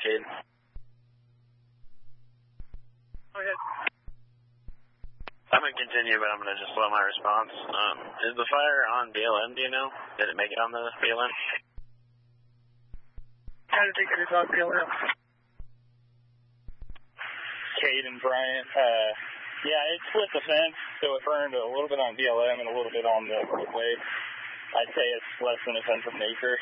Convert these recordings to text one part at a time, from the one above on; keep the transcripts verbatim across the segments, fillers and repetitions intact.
Cade. Go ahead. I'm going to continue, but I'm going to just slow my response. Um, is the fire on B L M, do you know? Did it make it on the B L M? Trying to think it is on B L M. Cade and Bryant, uh, yeah, it split the fence, so it burned a little bit on B L M and a little bit on the roadway. I'd say it's less than a tenth of an acre.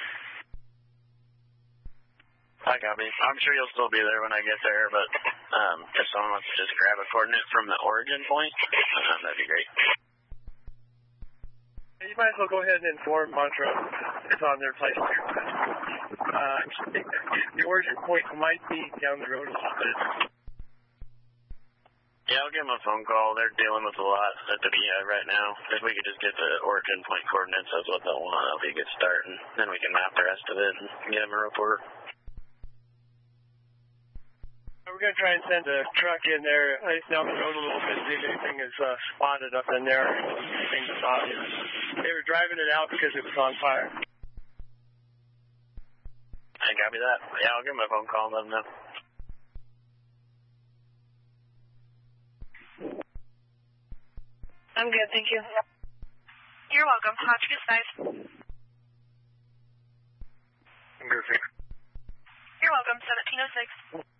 I copy. I'm sure you'll still be there when I get there, but um, if someone wants to just grab a coordinate from the origin point, um, that'd be great. You might as well go ahead and inform Montrose. It's on their place. Uh, the origin point might be down the road a little bit. Yeah, I'll give them a phone call. They're dealing with a lot at the B I right now. If we could just get the origin point coordinates, that's what they'll want. That'll be a good start, and then we can map the rest of it and get them a report. We're going to try and send a truck in there down the road a little bit, see if anything is uh, spotted up in there. Anything that's obvious. They were driving it out because it was on fire. I copy that. Yeah, I'll give them a phone call and let them know. I'm good, thank you. You're welcome. Hotchkiss five. I'm good, thanks. You're welcome. seventeen oh six.